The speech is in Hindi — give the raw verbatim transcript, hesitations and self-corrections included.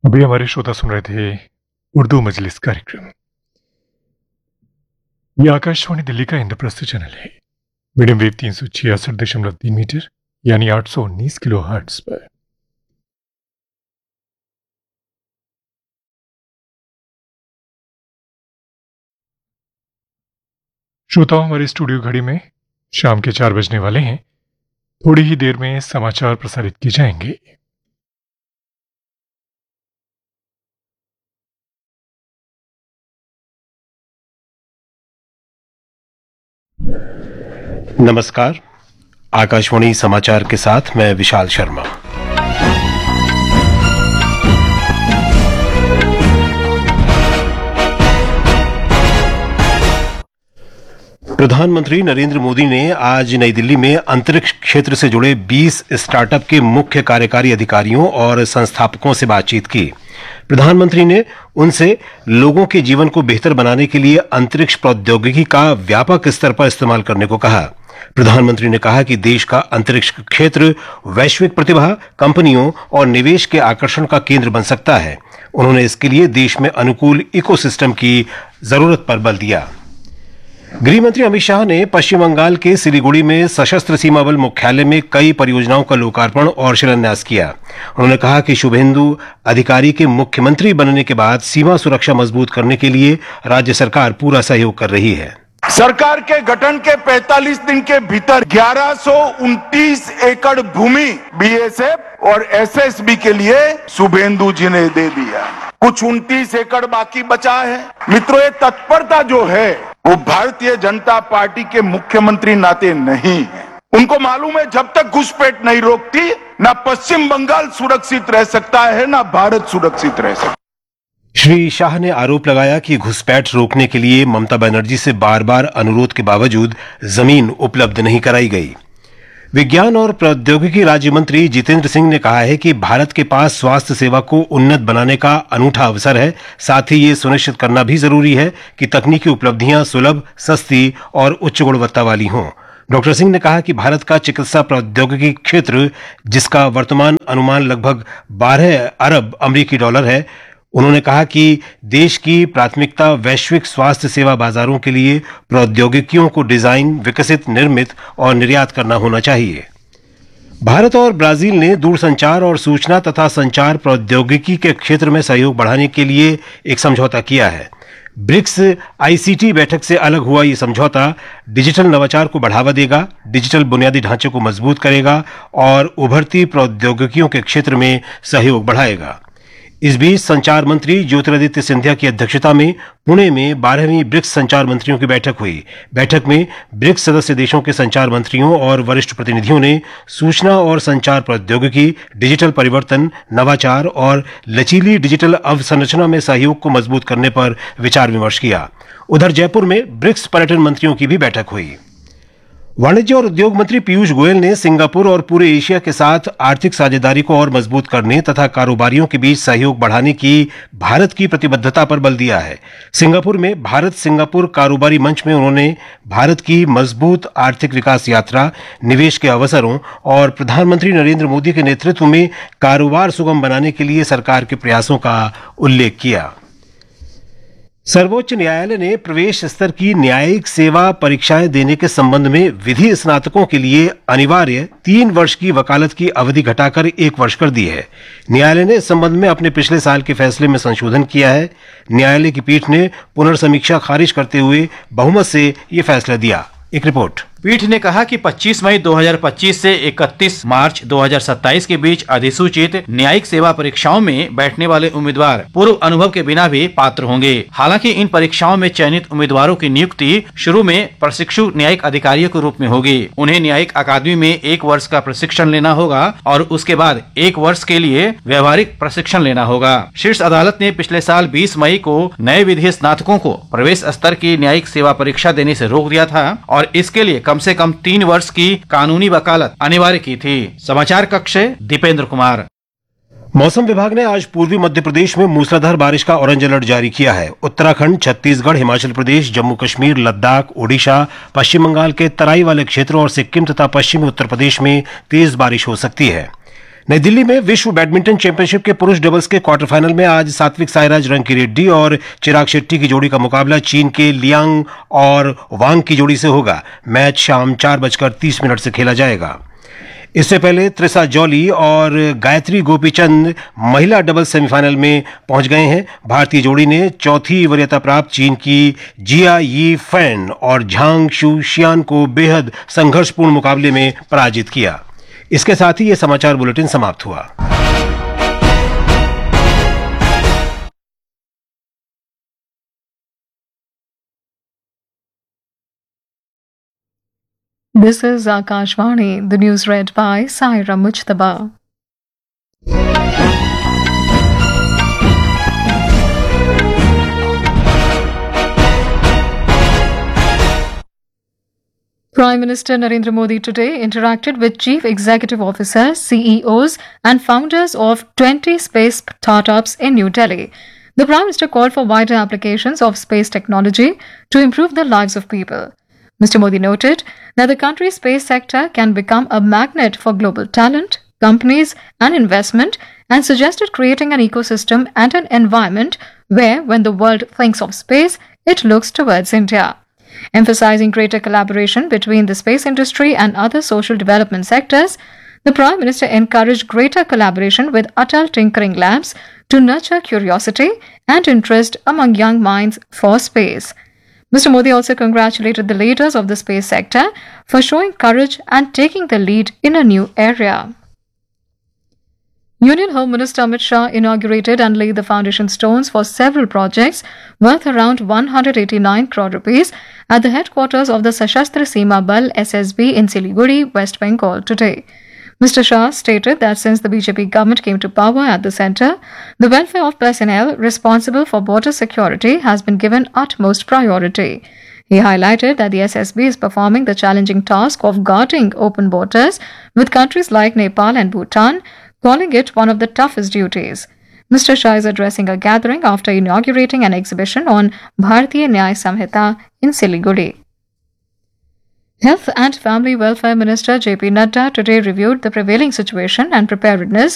अभी हमारे श्रोता सुन रहे थे उर्दू मजलिस कार्यक्रम। ये आकाशवाणी दिल्ली का इंद्रप्रस्थ चैनल है। मीडियम वेव तीन सौ छियासठ दशमलव तीन मीटर यानी आठ सौ उन्नीस किलो हर्ट्ज पर। श्रोताओं, हमारे स्टूडियो घड़ी में शाम के चार बजने वाले हैं। थोड़ी ही देर में समाचार प्रसारित किए जाएंगे। नमस्कार, आकाशवाणी समाचार के साथ मैं विशाल शर्मा। प्रधानमंत्री नरेंद्र मोदी ने आज नई दिल्ली में अंतरिक्ष क्षेत्र से जुड़े बीस स्टार्टअप के मुख्य कार्यकारी अधिकारियों और संस्थापकों से बातचीत की। प्रधानमंत्री ने उनसे लोगों के जीवन को बेहतर बनाने के लिए अंतरिक्ष प्रौद्योगिकी का व्यापक स्तर पर इस्तेमाल करने को कहा। प्रधानमंत्री ने कहा कि देश का अंतरिक्ष क्षेत्र वैश्विक प्रतिभा, कंपनियों और निवेश के आकर्षण का केंद्र बन सकता है। उन्होंने इसके लिए देश में अनुकूल इकोसिस्टम की जरूरत पर बल दिया। गृह मंत्री अमित शाह ने पश्चिम बंगाल के सिलीगुड़ी में सशस्त्र सीमा बल मुख्यालय में कई परियोजनाओं का लोकार्पण और शिलान्यास किया। उन्होंने कहा कि शुभेंदु अधिकारी के मुख्यमंत्री बनने के बाद सीमा सुरक्षा मजबूत करने के लिए राज्य सरकार पूरा सहयोग कर रही है। सरकार के गठन के पैंतालीस दिन के भीतर ग्यारह सौ उनतीस एकड़ भूमि बीएसएफ और एसएसबी के लिए शुभेंदु जी ने दे दिया। कुछ उनतीस एकड़ बाकी बचा है। मित्रों, ये तत्परता जो है वो भारतीय जनता पार्टी के मुख्यमंत्री नाते नहीं है। उनको मालूम है जब तक घुसपैठ नहीं रोकती ना पश्चिम बंगाल सुरक्षित रह सकता है ना भारत सुरक्षित रह सकता है। श्री शाह ने आरोप लगाया कि घुसपैठ रोकने के लिए ममता बनर्जी से बार बार अनुरोध के बावजूद जमीन उपलब्ध नहीं कराई गई। विज्ञान और प्रौद्योगिकी राज्य मंत्री जितेंद्र सिंह ने कहा है कि भारत के पास स्वास्थ्य सेवा को उन्नत बनाने का अनूठा अवसर है। साथ ही ये सुनिश्चित करना भी जरूरी है कि तकनीकी उपलब्धियां सुलभ, सस्ती और उच्च गुणवत्ता वाली हों। डॉक्टर सिंह ने कहा कि भारत का चिकित्सा प्रौद्योगिकी क्षेत्र, जिसका वर्तमान अनुमान लगभग बारह अरब अमेरिकी डॉलर है, उन्होंने कहा कि देश की प्राथमिकता वैश्विक स्वास्थ्य सेवा बाजारों के लिए प्रौद्योगिकियों को डिजाइन, विकसित, निर्मित और निर्यात करना होना चाहिए। भारत और ब्राजील ने दूरसंचार और सूचना तथा संचार प्रौद्योगिकी के क्षेत्र में सहयोग बढ़ाने के लिए एक समझौता किया है। ब्रिक्स आईसीटी बैठक से अलग हुआ ये समझौता डिजिटल नवाचार को बढ़ावा देगा, डिजिटल बुनियादी ढांचे को मजबूत करेगा और उभरती प्रौद्योगिकियों के क्षेत्र में सहयोग बढ़ाएगा। इस बीच संचार मंत्री ज्योतिरादित्य सिंधिया की अध्यक्षता में पुणे में बारहवीं ब्रिक्स संचार मंत्रियों की बैठक हुई। बैठक में ब्रिक्स सदस्य देशों के संचार मंत्रियों और वरिष्ठ प्रतिनिधियों ने सूचना और संचार प्रौद्योगिकी, डिजिटल परिवर्तन, नवाचार और लचीली डिजिटल अवसंरचना में सहयोग को मजबूत करने पर विचार विमर्श किया। उधर जयपुर में ब्रिक्स पर्यटन मंत्रियों की भी बैठक हुई। वाणिज्य और उद्योग मंत्री पीयूष गोयल ने सिंगापुर और पूरे एशिया के साथ आर्थिक साझेदारी को और मजबूत करने तथा कारोबारियों के बीच सहयोग बढ़ाने की भारत की प्रतिबद्धता पर बल दिया है। सिंगापुर में भारत सिंगापुर कारोबारी मंच में उन्होंने भारत की मजबूत आर्थिक विकास यात्रा, निवेश के अवसरों और प्रधानमंत्री नरेंद्र मोदी के नेतृत्व में कारोबार सुगम बनाने के लिए सरकार के प्रयासों का उल्लेख किया। सर्वोच्च न्यायालय ने प्रवेश स्तर की न्यायिक सेवा परीक्षाएं देने के संबंध में विधि स्नातकों के लिए अनिवार्य तीन वर्ष की वकालत की अवधि घटाकर एक वर्ष कर दी है। न्यायालय ने इस संबंध में अपने पिछले साल के फैसले में संशोधन किया है। न्यायालय की पीठ ने पुनर्समीक्षा खारिज करते हुए बहुमत से यह फैसला दिया। एक रिपोर्ट। पीठ ने कहा कि पच्चीस मई दो हज़ार पच्चीस से इकतीस मार्च दो हज़ार सत्ताईस के बीच अधिसूचित न्यायिक सेवा परीक्षाओं में बैठने वाले उम्मीदवार पूर्व अनुभव के बिना भी पात्र होंगे। हालांकि इन परीक्षाओं में चयनित उम्मीदवारों की नियुक्ति शुरू में प्रशिक्षु न्यायिक अधिकारियों के रूप में होगी। उन्हें न्यायिक अकादमी में एक वर्ष का प्रशिक्षण लेना होगा और उसके बाद एक वर्ष के लिए व्यवहारिक प्रशिक्षण लेना होगा। शीर्ष अदालत ने पिछले साल बीस मई को नए विधि स्नातकों को प्रवेश स्तर की न्यायिक सेवा परीक्षा देने से रोक दिया था और इसके लिए कम से कम तीन वर्ष की कानूनी वकालत अनिवार्य की थी। समाचार कक्ष से दीपेंद्र कुमार। मौसम विभाग ने आज पूर्वी मध्य प्रदेश में मूसलाधार बारिश का ऑरेंज अलर्ट जारी किया है। उत्तराखंड, छत्तीसगढ़, हिमाचल प्रदेश, जम्मू कश्मीर, लद्दाख, ओडिशा, पश्चिम बंगाल के तराई वाले क्षेत्रों और सिक्किम तथा पश्चिमी उत्तर प्रदेश में तेज बारिश हो सकती है। नई दिल्ली में विश्व बैडमिंटन चैंपियनशिप के पुरुष डबल्स के क्वार्टर फाइनल में आज सात्विक साईराज रंकीरेड्डी और चिराग शेट्टी की जोड़ी का मुकाबला चीन के लियांग और वांग की जोड़ी से होगा। मैच शाम चार बजकर तीस मिनट से खेला जाएगा। इससे पहले त्रिसा जॉली और गायत्री गोपीचंद महिला डबल सेमीफाइनल में पहुंच गए हैं। भारतीय जोड़ी ने चौथी वरीयता प्राप्त चीन की जिया यी फैन और झांग शू शियान को बेहद संघर्षपूर्ण मुकाबले में पराजित किया। इसके साथ ही यह समाचार बुलेटिन समाप्त हुआ। This is Akashvani, the news read by Saira Mujtaba. Prime Minister Narendra Modi today interacted with Chief Executive Officers, C E Os and founders of twenty space startups in New Delhi. The Prime Minister called for wider applications of space technology to improve the lives of people. Mister Modi noted that the country's space sector can become a magnet for global talent, companies and investment, and suggested creating an ecosystem and an environment where, when the world thinks of space, it looks towards India. Emphasizing greater collaboration between the space industry and other social development sectors, the Prime Minister encouraged greater collaboration with Atal Tinkering Labs to nurture curiosity and interest among young minds for space. Mister Modi also congratulated the leaders of the space sector for showing courage and taking the lead in a new area. Union Home Minister Amit Shah inaugurated and laid the foundation stones for several projects worth around one hundred eighty-nine crore rupees at the headquarters of the Sashastra Seema Bal S S B in Siliguri, West Bengal today. Mister Shah stated that since the B J P government came to power at the centre, the welfare of personnel responsible for border security has been given utmost priority. He highlighted that the S S B is performing the challenging task of guarding open borders with countries like Nepal and Bhutan, calling it one of the toughest duties. Mister Shah is addressing a gathering after inaugurating an exhibition on Bharatiya Nyay Samhita in Siliguri. Health and Family Welfare Minister J P Nadda today reviewed the prevailing situation and preparedness